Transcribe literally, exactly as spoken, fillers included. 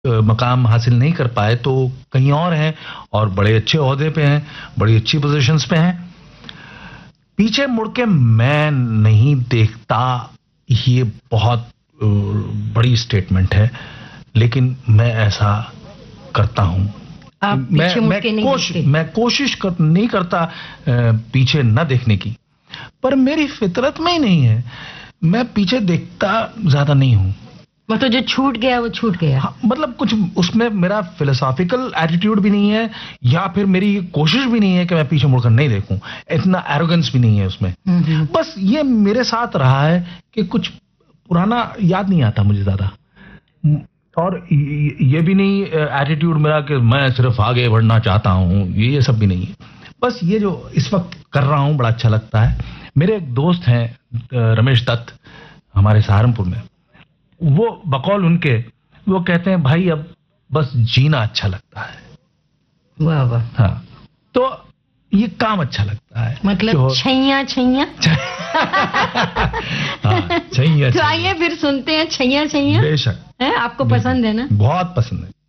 मकाम हासिल नहीं कर पाए तो कहीं और हैं और बड़े अच्छे ओहदे पे हैं, बड़ी अच्छी पोजीशंस पे हैं। पीछे मुड़ के मैं नहीं देखता, ये बहुत बड़ी स्टेटमेंट है, लेकिन मैं ऐसा करता हूं। आप मैं पीछे मुड़ मैं के नहीं कोश, देखते? मैं कोशिश कर, नहीं करता पीछे न देखने की, पर मेरी फितरत में ही नहीं है। मैं पीछे देखता ज्यादा नहीं हूं। मतलब जो छूट गया वो छूट गया। हाँ, मतलब कुछ उसमें मेरा फिलोसॉफिकल एटीट्यूड भी नहीं है, या फिर मेरी कोशिश भी नहीं है कि मैं पीछे मुड़कर नहीं देखूं। इतना एरोगेंस भी नहीं है उसमें। बस ये मेरे साथ रहा है कि कुछ पुराना याद नहीं आता मुझे ज्यादा, और ये भी नहीं एटीट्यूड मेरा कि मैं सिर्फ आगे बढ़ना चाहता हूं, ये सब भी नहीं है। बस ये जो इस वक्त कर रहा हूं बड़ा अच्छा लगता है। मेरे एक दोस्त हैं रमेश दत्त, हमारे सहारनपुर में, वो बकौल उनके वो कहते हैं भाई अब बस जीना अच्छा लगता है। वाह वाह। हाँ, तो ये काम अच्छा लगता है, मतलब छैया छैया। हाँ, छैया। तो आइए फिर सुनते हैं छैया छैया। बेशक। है आपको पसंद है ना? बहुत पसंद है।